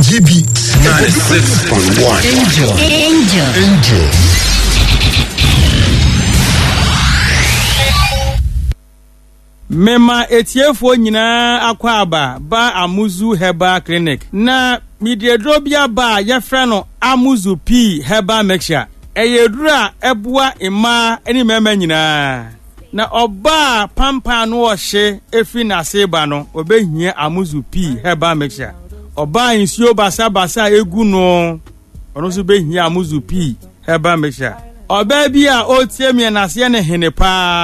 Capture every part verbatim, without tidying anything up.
G B ninety-six point one. Angel. Angel. Angel. Mema etiefo nyina akwaba ba Amuzu Herbal Clinic na midiedrobia ba yefre no Amuzu P Herbal Mixture eyedura ebua ima eni mema nyina na oba pampa no ohye efi na seba no obehia Amuzu P Herbal Mixture oba insuo basa basa egu no ono so behia Amuzu P Herbal Mixture oba bia otie mi na se ne hene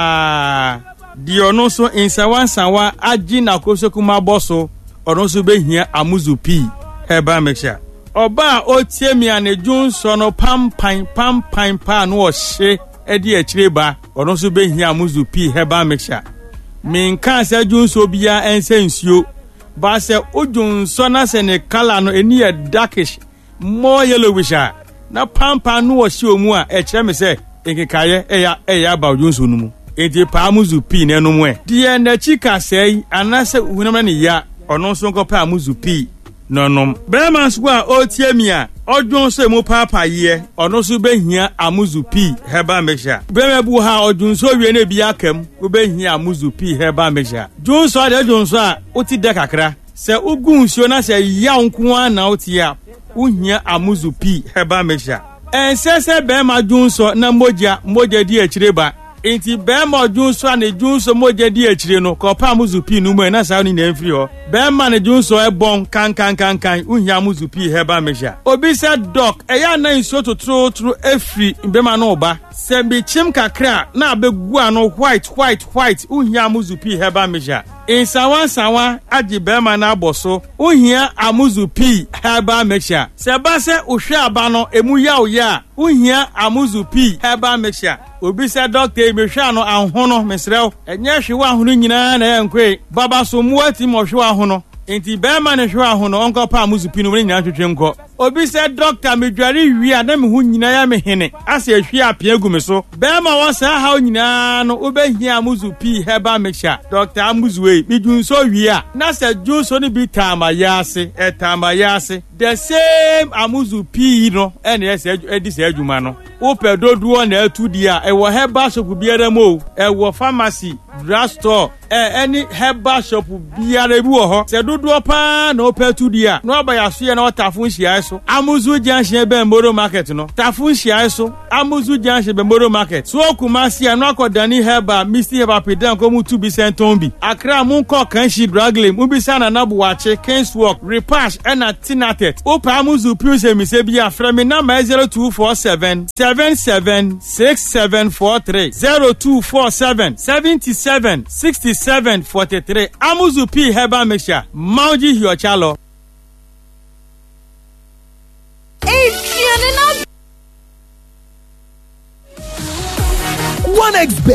pa di ono so insawa sanwa agi na kosokuma boso ono so behia Amuzu P Herbal Mixture oba otie mi anejun so no pampan pampan pa no ohye edi akireba ono so behia Amuzu P Herbal Mixture min kan se jun so bia ense nsuo ba se ojun so na se ne color no eni e darkish more yellowish na pampan no ohye omu a e kire me se enkekaye eya eya ba ojun so no mu enti pa Amuzu P na no mu e die na chika sei anase hunam na ya ono so nkopa Amuzu P nonom brema so a otie mi a odwon so emu papa ye ono so behia Amuzu P Herbal Mixture brema bu ha odwon so wie na bi akam wo behia Amuzu P Herbal Mixture dwon so de dwon so a oti de kakra se ugun so na se ya nko an na oti a uhia Amuzu P Herbal Mixture ensese brema dwon so na moja moja di akireba enti bema junso ane junso moja di akire no kopa Amuzu P no mu na sa ni na mfiri ho bema ne junso e bon kan kan kan kan uhia Amuzu P Herbal Mixture obi se doc eya na nso totro tro efri bema no oba se bi chim kakra na abegu ano white white white uhia Amuzu P Herbal Mixture insawa sawa agi bema na aboso uhia Amuzu P Herbal Mixture se ba se uhwe aba no emu ya oya uhia Amuzu P Herbal Mixture obi se doctor emehwa no ahono mesrew enye hwewa ahono nyina na yankwe baba so muati mo hwewa ahono enti bema ne hwewa ahono onko pa Amuzu P no woni nyina twetwe nko obi se doctor medware wi ada me hu nyina ya me hene ase ahwi apia gu me so bema wo sa ha nyina no obehia Amuzu P Herbal Mixture doctor Amuzu we bidun so wi a na se jun so ni bi tama yase e tama yase the same Amuzu P no ene ese edi se adwuma no wo pedoduo na atu dia e wo herbal shop biara mo e wo pharmacy drugstore eh any herbal shop biara bi wo ho se doduo pa na opetu dia no abayaso ye na otafun hia so Amuzu Junction be Moro Market no tafun hia so Amuzu Junction be Moro Market so Kumasi anu akodani herbal Misty Herbal Pedan ko mu tu bi sentombi Accra mun ko kanshi draglem mu bi sana na buwache Kenswalk Repash na Tinatet opa Amuzu P se mi se bia frame number zero two four seven seven seven six seven four three zero two four seven seven seven six seven four three Amuzu P Herbal Mixture Mauji Hiochalo one X bet